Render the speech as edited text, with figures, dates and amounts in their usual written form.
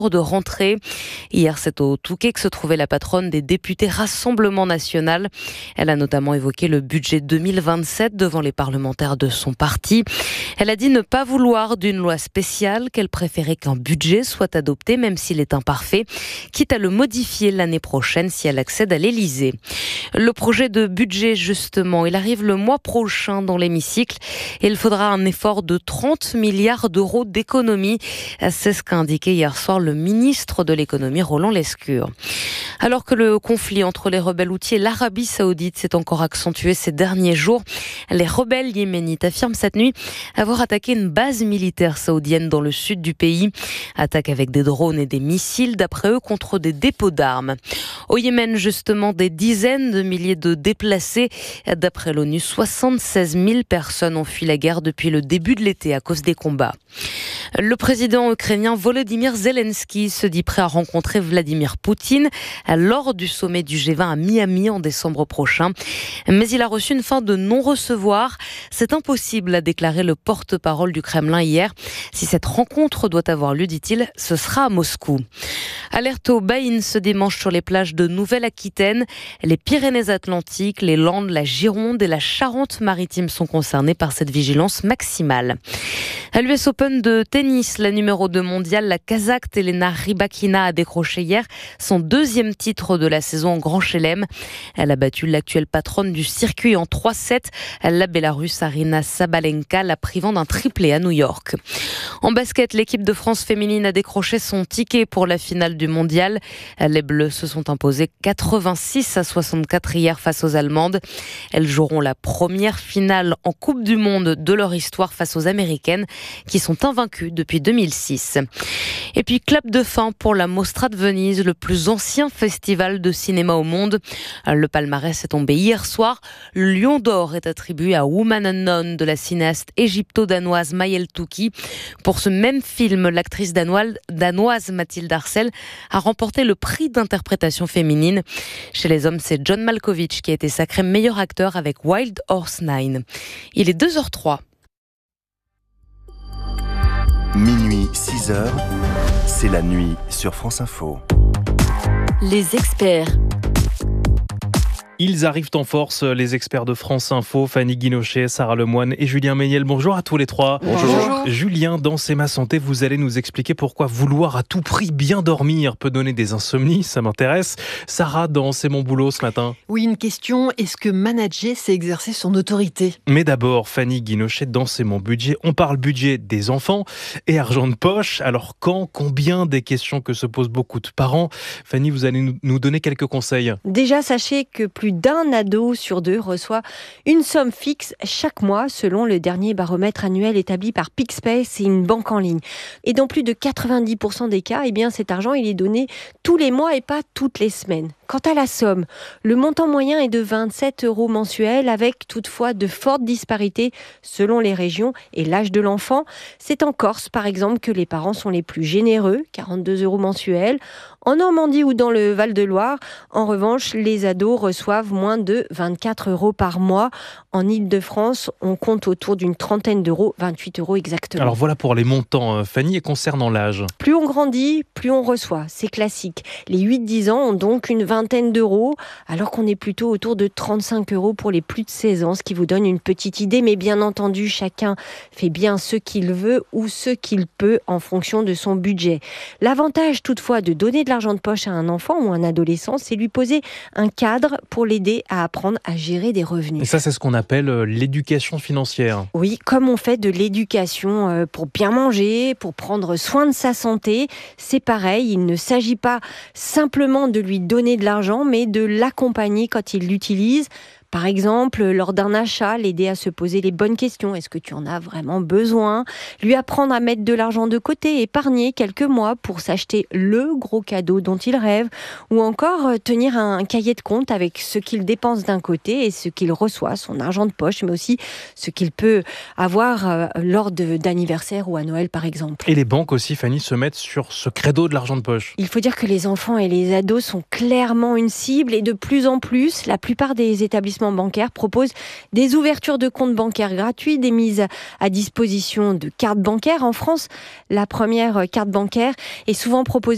de rentrée. Hier, c'est au Touquet que se trouvait la patronne des députés Rassemblement National. Elle a notamment évoqué le budget 2027 devant les parlementaires de son parti. Elle a dit ne pas vouloir d'une loi spéciale, qu'elle préférait qu'un budget soit adopté, même s'il est imparfait, quitte à le modifier l'année prochaine si elle accède à l'Élysée. Le projet de budget, justement, il arrive le mois prochain dans l'hémicycle et il faudra un effort de 30 milliards d'euros d'économie. C'est ce qu'a indiqué hier soir le ministre de l'économie, Roland Lescure. Alors que le conflit entre les rebelles houthis et l'Arabie saoudite s'est encore accentué ces derniers jours, les rebelles yéménites affirment cette nuit avoir attaqué une base militaire saoudienne dans le sud du pays. Attaque avec des drones et des missiles, d'après eux, contre des dépôts d'armes. Au Yémen, justement, des dizaines de milliers de déplacés. D'après l'ONU, 76 000 personnes ont fui la guerre depuis le début de l'été à cause des combats. Le président ukrainien Volodymyr Zelensky se dit prêt à rencontrer Vladimir Poutine lors du sommet du G20 à Miami en décembre prochain. Mais il a reçu une fin de non-recevoir. C'est impossible, a déclaré le porte-parole du Kremlin hier. Si cette rencontre doit avoir lieu, dit-il, ce sera à Moscou. Alerte aux baïnes ce dimanche sur les plages de Nouvelle-Aquitaine. Les Pyrénées-Atlantiques, les Landes, la Gironde et la Charente-Maritime sont concernés par cette vigilance maximale. À l'US Open de tennis, la numéro 2 mondiale, la Kazakh Elena Rybakina a décroché hier son deuxième titre de la saison en Grand Chelem. Elle a battu l'actuelle patronne du circuit en 3-7, la Bélarusse Arina Sabalenka, la privant d'un triplé à New York. En basket, l'équipe de France féminine a décroché son ticket pour la finale du mondial. Les Bleus se sont imposés 86-64 hier face aux Allemandes. Elles joueront la première finale en Coupe du Monde de leur histoire face aux Américaines, qui sont invaincues depuis 2006. Et puis, clap de fin pour la Mostra de Venise, le plus ancien festival de cinéma au monde. Le palmarès est tombé hier soir. Le Lion d'or est attribué à Woman Unknown de la cinéaste égypto-danoise Mayel Touki. Pour ce même film, l'actrice danoise Mathilde Arcel a remporté le prix d'interprétation féminine. Chez les hommes, c'est John Malkovich qui a été sacré meilleur acteur avec Wild Horse 9. Il est 2h03. Minuit 6h, c'est la nuit sur France Info. Les experts. Ils arrivent en force, les experts de France Info, Fanny Guinochet, Sarah Lemoine et Julien Méniel. Bonjour à tous les trois. Bonjour. Julien, dans C'est ma santé, vous allez nous expliquer pourquoi vouloir à tout prix bien dormir peut donner des insomnies, ça m'intéresse. Sarah, dans C'est mon boulot ce matin. Oui, une question, est-ce que manager, c'est exercer son autorité ? Mais d'abord, Fanny Guinochet, dans C'est mon budget, on parle budget des enfants et argent de poche. Alors quand, combien, des questions que se posent beaucoup de parents. Fanny, vous allez nous donner quelques conseils. Déjà, sachez que plus d'un ado sur deux reçoit une somme fixe chaque mois selon le dernier baromètre annuel établi par Pixpay, et une banque en ligne. Et dans plus de 90% des cas, eh bien, cet argent il est donné tous les mois et pas toutes les semaines. Quant à la somme, le montant moyen est de 27 € mensuels avec toutefois de fortes disparités selon les régions et l'âge de l'enfant. C'est en Corse par exemple que les parents sont les plus généreux, 42 € mensuels. En Normandie ou dans le Val-de-Loire, en revanche, les ados reçoivent moins de 24 € par mois. En Île-de-France, on compte autour d'une trentaine d'euros, 28 € exactement. Alors voilà pour les montants, Fanny, et concernant l'âge. Plus on grandit, plus on reçoit, c'est classique. Les 8-10 ans ont donc une vingtaine d'euros, alors qu'on est plutôt autour de 35 € pour les plus de 16 ans, ce qui vous donne une petite idée. Mais bien entendu, chacun fait bien ce qu'il veut ou ce qu'il peut en fonction de son budget. L'avantage toutefois de donner de l'argent de poche à un enfant ou un adolescent, c'est lui poser un cadre pour l'aider à apprendre à gérer des revenus. Et ça, c'est ce qu'on appelle l'éducation financière. Oui, comme on fait de l'éducation pour bien manger, pour prendre soin de sa santé, c'est pareil. Il ne s'agit pas simplement de lui donner de l'argent, mais de l'accompagner quand il l'utilise. Par exemple, lors d'un achat, l'aider à se poser les bonnes questions. Est-ce que tu en as vraiment besoin ? Lui apprendre à mettre de l'argent de côté, épargner quelques mois pour s'acheter le gros cadeau dont il rêve. Ou encore tenir un cahier de compte avec ce qu'il dépense d'un côté et ce qu'il reçoit, son argent de poche, mais aussi ce qu'il peut avoir lors d'anniversaire ou à Noël par exemple. Et les banques aussi, Fanny, se mettent sur ce credo de l'argent de poche. Il faut dire que les enfants et les ados sont clairement une cible et de plus en plus, la plupart des établissements bancaires proposent des ouvertures de comptes bancaires gratuits, des mises à disposition de cartes bancaires. En France, la première carte bancaire est souvent proposée